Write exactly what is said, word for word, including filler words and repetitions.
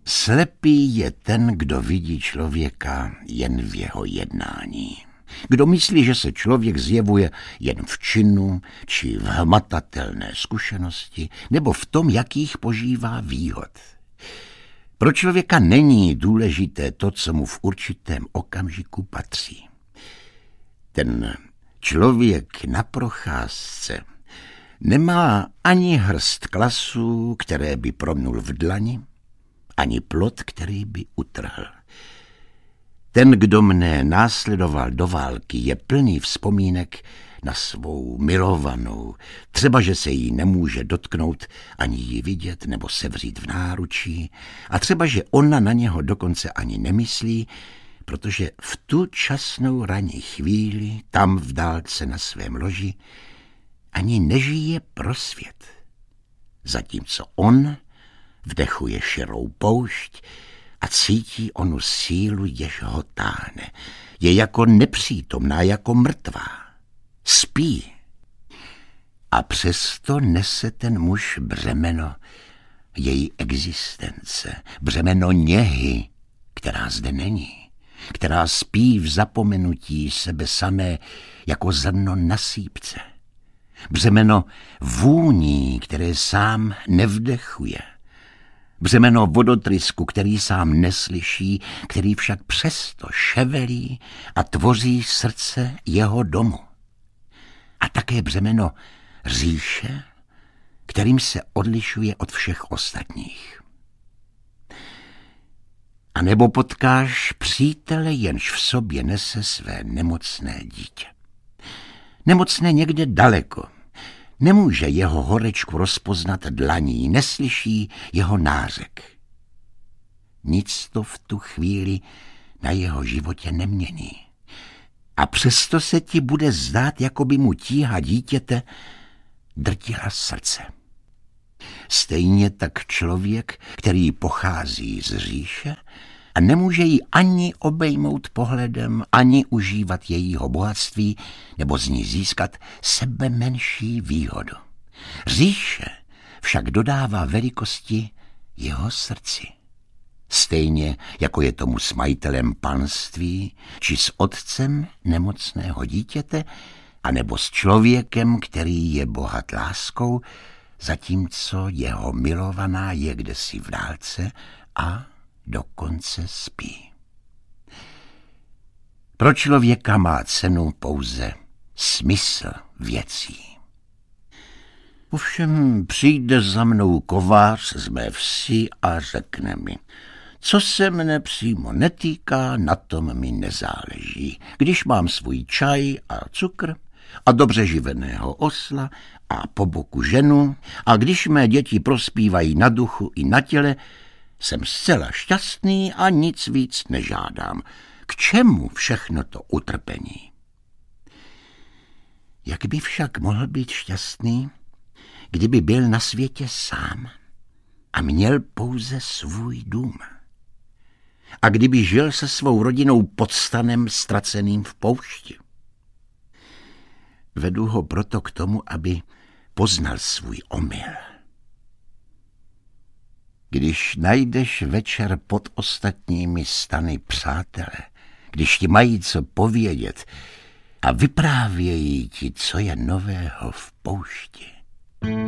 Slepý je ten, kdo vidí člověka jen v jeho jednání. Kdo myslí, že se člověk zjevuje jen v činu či v hmatatelné zkušenosti nebo v tom, jakých požívá výhod. Pro člověka není důležité to, co mu v určitém okamžiku patří. Ten člověk na procházce nemá ani hrst klasů, které by promnul v dlani, ani plot, který by utrhl. Ten, kdo mne následoval do války, je plný vzpomínek na svou milovanou, třeba, že se jí nemůže dotknout, ani ji vidět nebo sevřít v náručí, a třeba, že ona na něho dokonce ani nemyslí, protože v tu časnou ranní chvíli, tam v dálce na svém loži, ani nežije pro svět. Zatímco on vdechuje širou poušť a cítí onu sílu, jež ho táhne. Je jako nepřítomná, jako mrtvá. Spí. A přesto nese ten muž břemeno její existence, břemeno něhy, která zde není, která spí v zapomenutí sebe samé jako zrno na sýpce. Břemeno vůní, které sám nevdechuje. Břemeno vodotrysku, který sám neslyší, který však přesto ševelí a tvoří srdce jeho domu. A také břemeno říše, kterým se odlišuje od všech ostatních. A nebo potkáš přítele, jenž v sobě nese své nemocné dítě. Nemocné někde daleko. Nemůže jeho horečku rozpoznat dlaní, neslyší jeho nářek. Nic to v tu chvíli na jeho životě nemění. A přesto se ti bude zdát, jako by mu tíha dítěte drtila srdce. Stejně tak člověk, který pochází z říše a nemůže ji ani obejmout pohledem, ani užívat jejího bohatství, nebo z ní získat sebe menší výhodu. Říše však dodává velikosti jeho srdci. Stejně jako je tomu s majitelem panství, či s otcem nemocného dítěte, anebo s člověkem, který je bohat láskou, zatímco jeho milovaná je kdesi v dálce a dokonce spí. Pro člověka má cenu pouze smysl věcí. Ovšem přijde za mnou kovář z mé vsi a řekne mi: co se mne přímo netýká, na tom mi nezáleží. Když mám svůj čaj a cukr a dobře živeného osla a po boku ženu, a když mé děti prospívají na duchu i na těle, jsem zcela šťastný a nic víc nežádám. K čemu všechno to utrpení? Jak by však mohl být šťastný, kdyby byl na světě sám a měl pouze svůj dům? A kdyby žil se svou rodinou pod stanem ztraceným v poušti? Vedu ho proto k tomu, aby poznal svůj omyl. Když najdeš večer pod ostatními stany přátele, když ti mají co povědět a vyprávějí ti, co je nového v poušti,